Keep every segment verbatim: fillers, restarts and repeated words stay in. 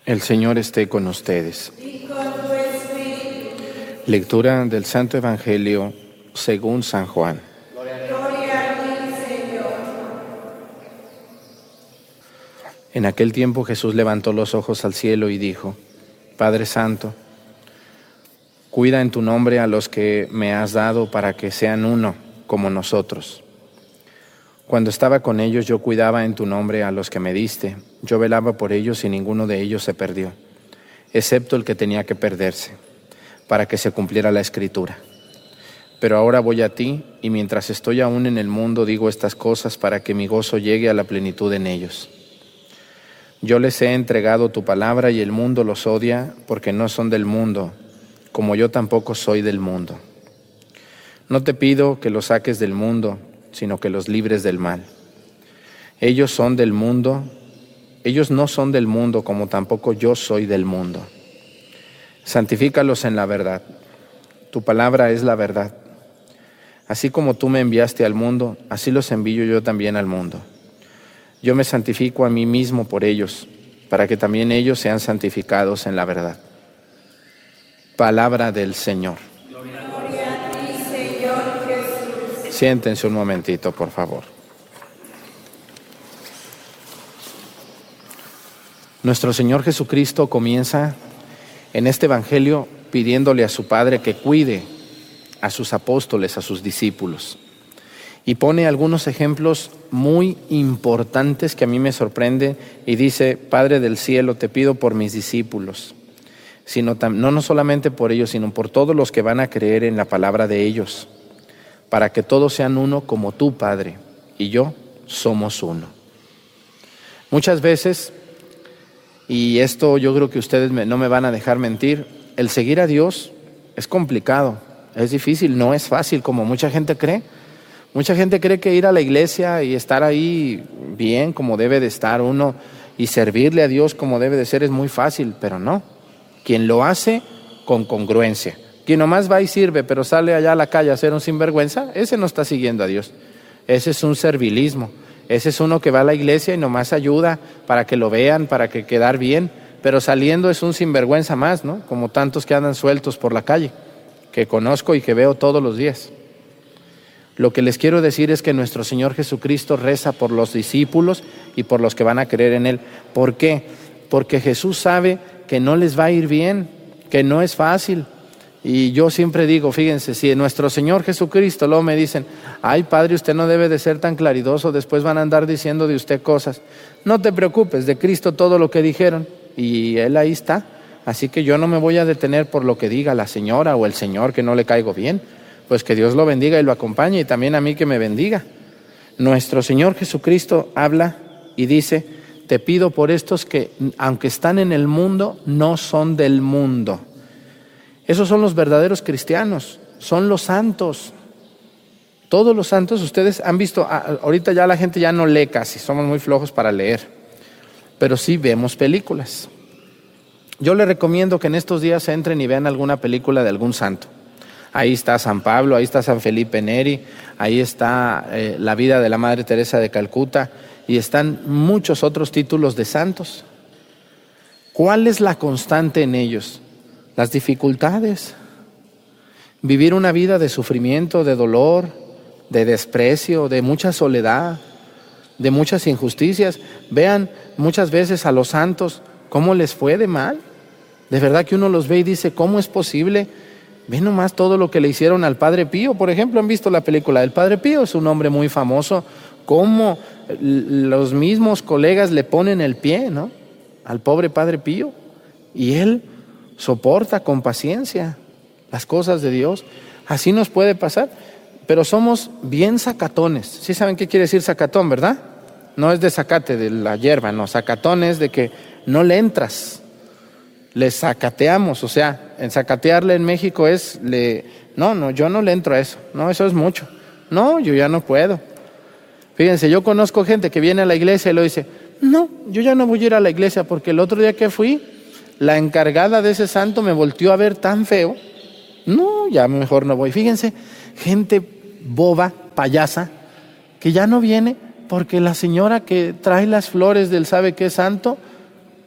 El Señor esté con ustedes. Y con tu espíritu. Lectura del Santo Evangelio según San Juan. Gloria a ti, Señor. En aquel tiempo Jesús levantó los ojos al cielo y dijo: Padre Santo, cuida en tu nombre a los que me has dado para que sean uno como nosotros. Cuando estaba con ellos yo cuidaba en tu nombre a los que me diste. Yo velaba por ellos y ninguno de ellos se perdió, excepto el que tenía que perderse, para que se cumpliera la Escritura. Pero ahora voy a ti, y mientras estoy aún en el mundo digo estas cosas para que mi gozo llegue a la plenitud en ellos. Yo les he entregado tu palabra y el mundo los odia porque no son del mundo, como yo tampoco soy del mundo. No te pido que los saques del mundo, sino que los libres del mal. Ellos son del mundo, ellos no son del mundo, como tampoco yo soy del mundo. Santifícalos en la verdad. Tu palabra es la verdad. Así como tú me enviaste al mundo, así los envío yo también al mundo. Yo me santifico a mí mismo por ellos, para que también ellos sean santificados en la verdad. Palabra del Señor. Gloria a ti, Señor Jesús. Siéntense un momentito, por favor. Nuestro Señor Jesucristo comienza en este Evangelio pidiéndole a su Padre que cuide a sus apóstoles, a sus discípulos. Y pone algunos ejemplos muy importantes que a mí me sorprende y dice: Padre del cielo, te pido por mis discípulos, sino no, no solamente por ellos, sino por todos los que van a creer en la palabra de ellos, para que todos sean uno como tú, Padre, y yo somos uno. Muchas veces, y esto yo creo que ustedes me, no me van a dejar mentir, el seguir a Dios es complicado, es difícil, no es fácil como mucha gente cree. Mucha gente cree que ir a la iglesia y estar ahí bien como debe de estar uno y servirle a Dios como debe de ser es muy fácil, pero no. Quien lo hace con congruencia, quien nomás va y sirve pero sale allá a la calle a hacer un sinvergüenza, ese no está siguiendo a Dios. Ese es un servilismo, ese es uno que va a la iglesia y nomás ayuda para que lo vean, para que quedar bien, pero saliendo es un sinvergüenza más, ¿no? Como tantos que andan sueltos por la calle, que conozco y que veo todos los días. Lo que les quiero decir es que nuestro Señor Jesucristo reza por los discípulos y por los que van a creer en Él. ¿Por qué? Porque Jesús sabe que no les va a ir bien, que no es fácil. Y yo siempre digo, fíjense, si nuestro Señor Jesucristo luego me dicen: ay, Padre, usted no debe de ser tan claridoso, después van a andar diciendo de usted cosas. No te preocupes, de Cristo todo lo que dijeron, y Él ahí está. Así que yo no me voy a detener por lo que diga la señora o el señor que no le caigo bien. Pues que Dios lo bendiga y lo acompañe, y también a mí que me bendiga. Nuestro Señor Jesucristo habla y dice: te pido por estos que, aunque están en el mundo, no son del mundo. Esos son los verdaderos cristianos, son los santos. Todos los santos, ustedes han visto, ahorita ya la gente ya no lee casi, somos muy flojos para leer, pero sí vemos películas. Yo les recomiendo que en estos días entren y vean alguna película de algún santo. Ahí está San Pablo, ahí está San Felipe Neri, ahí está eh, la vida de la Madre Teresa de Calcuta, y están muchos otros títulos de santos. ¿Cuál es la constante en ellos? Las dificultades. Vivir una vida de sufrimiento, de dolor, de desprecio, de mucha soledad, de muchas injusticias. Vean muchas veces a los santos cómo les fue de mal. De verdad que uno los ve y dice: ¿cómo es posible? Ve nomás todo lo que le hicieron al Padre Pío, por ejemplo. ¿Han visto la película del Padre Pío? Es un hombre muy famoso. Cómo los mismos colegas le ponen el pie, ¿no?, al pobre Padre Pío. Y él soporta con paciencia las cosas de Dios. Así nos puede pasar. Pero somos bien sacatones. ¿Sí saben qué quiere decir sacatón, verdad? No es de zacate, de la hierba, no. Sacatón es de que no le entras. Le sacateamos, o sea, en sacatearle en México es, le, no, no, yo no le entro a eso, no, eso es mucho, no, yo ya no puedo. Fíjense, yo conozco gente que viene a la iglesia y lo dice: no, yo ya no voy a ir a la iglesia porque el otro día que fui, la encargada de ese santo me volteó a ver tan feo, no, ya mejor no voy. Fíjense, gente boba, payasa, que ya no viene porque la señora que trae las flores del sabe qué santo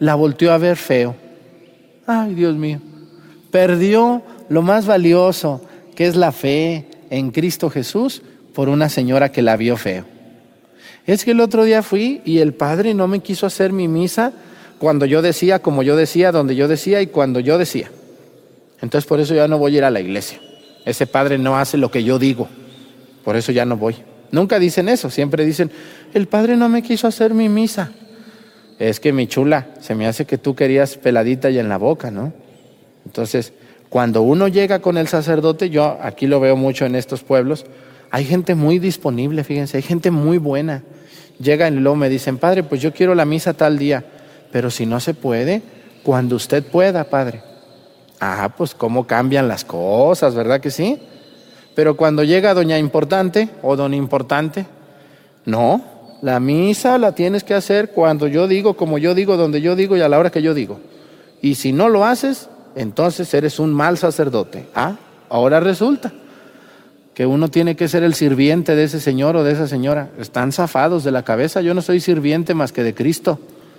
la volteó a ver feo. Ay, Dios mío, perdió lo más valioso, que es la fe en Cristo Jesús, por una señora que la vio feo. Es que el otro día fui y el padre no me quiso hacer mi misa cuando yo decía, como yo decía, donde yo decía y cuando yo decía. Entonces por eso ya no voy a ir a la iglesia. Ese padre no hace lo que yo digo, por eso ya no voy. Nunca dicen eso, siempre dicen, el padre no me quiso hacer mi misa. Es que mi chula, se me hace que tú querías peladita y en la boca, ¿no? Entonces, cuando uno llega con el sacerdote, yo aquí lo veo mucho en estos pueblos, hay gente muy disponible, fíjense, hay gente muy buena. Llegan y luego me dicen, padre, pues yo quiero la misa tal día, pero si no se puede, cuando usted pueda, padre. Ah, pues cómo cambian las cosas, ¿verdad que sí? Pero cuando llega doña importante o don importante, no, la misa la tienes que hacer cuando yo digo, como yo digo, donde yo digo y a la hora que yo digo. Y si no lo haces, entonces eres un mal sacerdote. Ah, ahora resulta que uno tiene que ser el sirviente de ese señor o de esa señora. Están zafados de la cabeza, yo no soy sirviente más que de Cristo.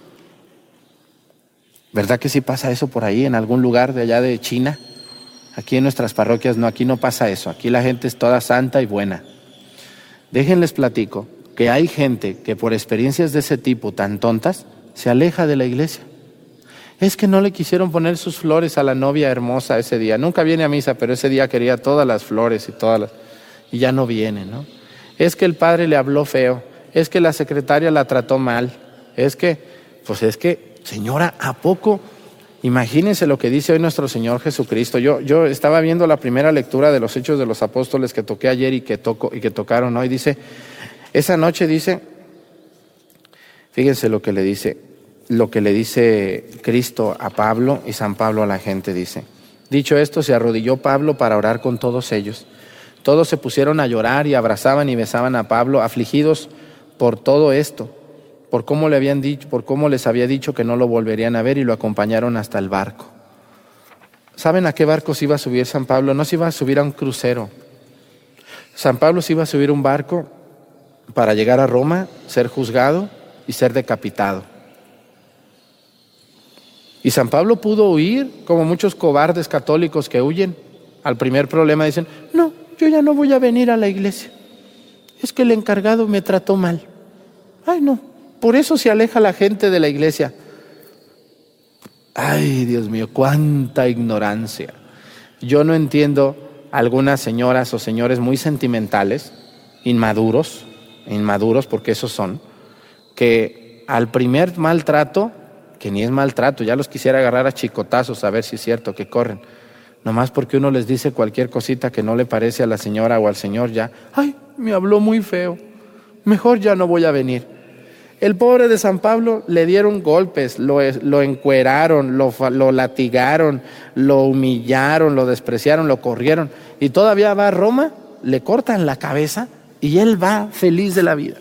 ¿Verdad que sí pasa eso por ahí en algún lugar de allá de China? Aquí en nuestras parroquias no, aquí no pasa eso, aquí la gente es toda santa y buena. Déjenles platico que hay gente que por experiencias de ese tipo tan tontas se aleja de la iglesia. Es que no le quisieron poner sus flores a la novia hermosa ese día. Nunca viene a misa, pero ese día quería todas las flores y todas las... y ya no viene, ¿no? Es que el padre le habló feo, es que la secretaria la trató mal, es que, pues es que, señora, ¿a poco? Imagínense lo que dice hoy nuestro Señor Jesucristo. Yo, yo estaba viendo la primera lectura de los Hechos de los Apóstoles que toqué ayer y que, toco, y que tocaron hoy. Dice, esa noche dice, fíjense lo que le dice, lo que le dice Cristo a Pablo y San Pablo a la gente, dice. Dicho esto, se arrodilló Pablo para orar con todos ellos. Todos se pusieron a llorar y abrazaban y besaban a Pablo, afligidos por todo esto, por cómo le habían dicho, por cómo les había dicho que no lo volverían a ver, y lo acompañaron hasta el barco. ¿Saben a qué barco se iba a subir San Pablo? No se iba a subir a un crucero. San Pablo se iba a subir a un barco para llegar a Roma, ser juzgado y ser decapitado. Y San Pablo pudo huir, como muchos cobardes católicos que huyen. Al primer problema dicen, no, yo ya no voy a venir a la iglesia. Es que el encargado me trató mal. Ay, no, por eso se aleja la gente de la iglesia. Ay, Dios mío, cuánta ignorancia. Yo no entiendo algunas señoras o señores muy sentimentales, inmaduros, inmaduros porque esos son, que al primer maltrato, que ni es maltrato, ya los quisiera agarrar a chicotazos a ver si es cierto que corren, nomás porque uno les dice cualquier cosita que no le parece a la señora o al señor, ya, ay, me habló muy feo, mejor ya no voy a venir. El pobre de San Pablo le dieron golpes, lo, lo encueraron, lo, lo latigaron, lo humillaron, lo despreciaron, lo corrieron, y todavía va a Roma, le cortan la cabeza y él va feliz de la vida.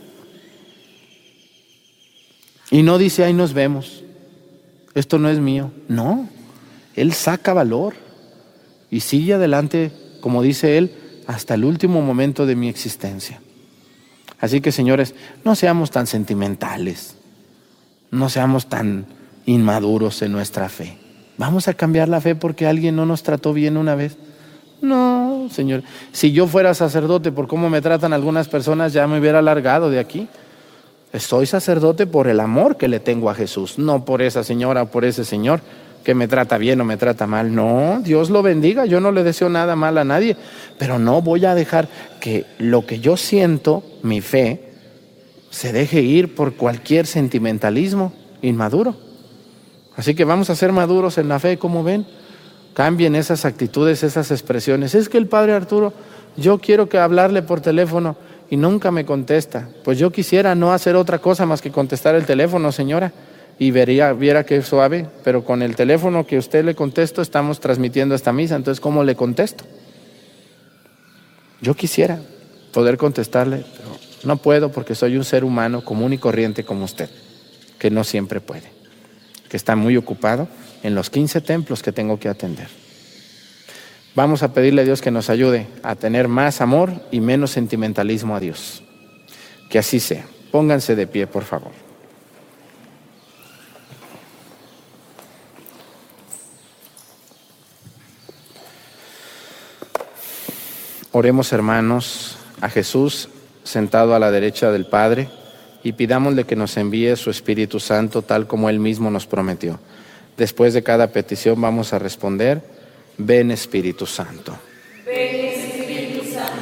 Y no dice, ahí nos vemos, esto no es mío. No, él saca valor y sigue adelante, como dice él, hasta el último momento de mi existencia. Así que, señores, no seamos tan sentimentales, no seamos tan inmaduros en nuestra fe. ¿Vamos a cambiar la fe porque alguien no nos trató bien una vez? No, señor. Si yo fuera sacerdote, por cómo me tratan algunas personas, ya me hubiera largado de aquí. Soy sacerdote por el amor que le tengo a Jesús, no por esa señora o por ese señor que me trata bien o me trata mal. No, Dios lo bendiga, yo no le deseo nada mal a nadie, pero no voy a dejar que lo que yo siento, mi fe, se deje ir por cualquier sentimentalismo inmaduro. Así que vamos a ser maduros en la fe, como ven. Cambien esas actitudes, esas expresiones. Es que el padre Arturo, yo quiero que hablarle por teléfono y nunca me contesta. Pues yo quisiera no hacer otra cosa más que contestar el teléfono, señora. Y vería, viera qué suave, pero con el teléfono que usted le contesto estamos transmitiendo esta misa, entonces ¿cómo le contesto? Yo quisiera poder contestarle, pero no puedo porque soy un ser humano común y corriente como usted, que no siempre puede, que está muy ocupado en los quince templos que tengo que atender. Vamos a pedirle a Dios que nos ayude a tener más amor y menos sentimentalismo a Dios. Que así sea. Pónganse de pie, por favor. Oremos, hermanos, a Jesús sentado a la derecha del Padre y pidámosle que nos envíe su Espíritu Santo tal como Él mismo nos prometió. Después de cada petición vamos a responder: ven Espíritu Santo. Ven Espíritu Santo.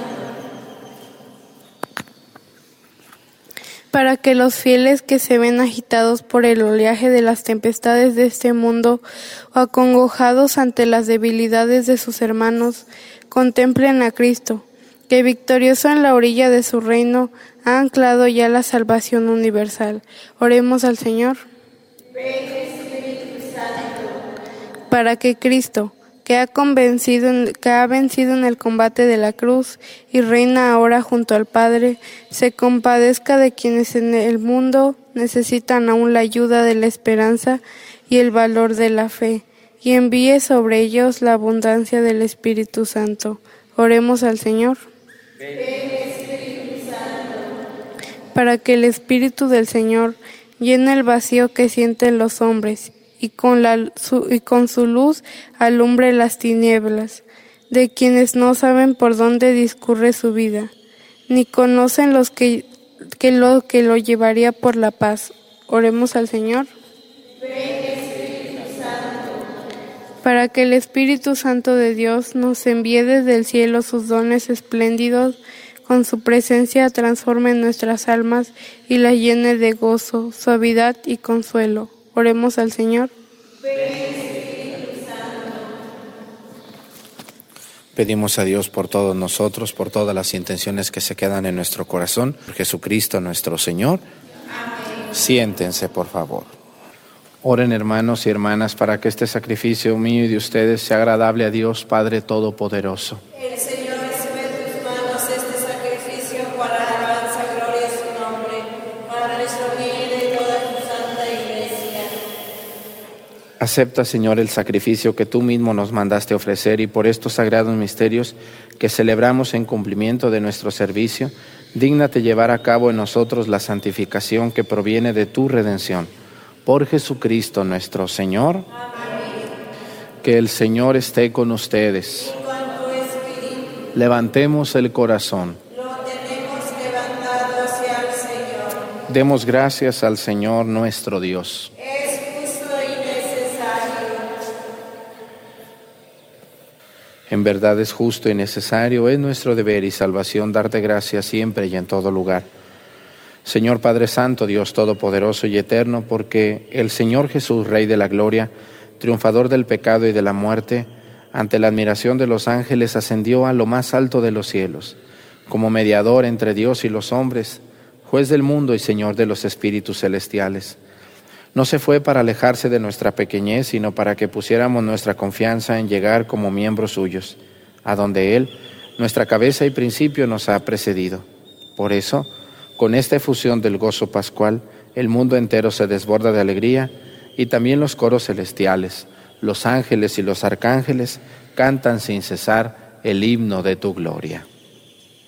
Para que los fieles que se ven agitados por el oleaje de las tempestades de este mundo o acongojados ante las debilidades de sus hermanos, contemplen a Cristo, que victorioso en la orilla de su reino ha anclado ya la salvación universal. Oremos al Señor. Ven Espíritu Santo. Para que Cristo, que ha convencido, en, que ha vencido en el combate de la cruz y reina ahora junto al Padre, se compadezca de quienes en el mundo necesitan aún la ayuda de la esperanza y el valor de la fe, y envíe sobre ellos la abundancia del Espíritu Santo. Oremos al Señor. Ven Espíritu Santo. Para que el Espíritu del Señor llene el vacío que sienten los hombres y con, la, su, y con su luz alumbre las tinieblas de quienes no saben por dónde discurre su vida, ni conocen los que, que, lo, que lo llevaría por la paz. Oremos al Señor. Ven Espíritu Santo. Para que el Espíritu Santo de Dios nos envíe desde el cielo sus dones espléndidos, con su presencia transforme nuestras almas y las llene de gozo, suavidad y consuelo. Oremos al Señor. Ven Espíritu Santo. Pedimos a Dios por todos nosotros, por todas las intenciones que se quedan en nuestro corazón, por Jesucristo nuestro Señor. Amén. Siéntense, por favor. Oren, hermanos y hermanas, para que este sacrificio mío y de ustedes sea agradable a Dios Padre Todopoderoso. El Señor recibe de tus manos este sacrificio para alabanza, gloria a su nombre, para nuestro bien y de toda tu santa Iglesia. Acepta, Señor, el sacrificio que tú mismo nos mandaste ofrecer y por estos sagrados misterios que celebramos en cumplimiento de nuestro servicio, dígnate llevar a cabo en nosotros la santificación que proviene de tu redención. Por Jesucristo nuestro Señor. Amén. Que el Señor esté con ustedes. Y con tu espíritu, Levantemos el corazón. lo tenemos levantado hacia el Señor. Demos gracias al Señor nuestro Dios. Es justo y necesario. En verdad es justo y necesario, es nuestro deber y salvación darte gracias siempre y en todo lugar. Señor Padre Santo, Dios Todopoderoso y Eterno, porque el Señor Jesús, Rey de la Gloria, triunfador del pecado y de la muerte, ante la admiración de los ángeles ascendió a lo más alto de los cielos, como mediador entre Dios y los hombres, juez del mundo y Señor de los espíritus celestiales. No se fue para alejarse de nuestra pequeñez, sino para que pusiéramos nuestra confianza en llegar como miembros suyos, a donde Él, nuestra cabeza y principio, nos ha precedido. Por eso, con esta efusión del gozo pascual, el mundo entero se desborda de alegría y también los coros celestiales, los ángeles y los arcángeles cantan sin cesar el himno de tu gloria.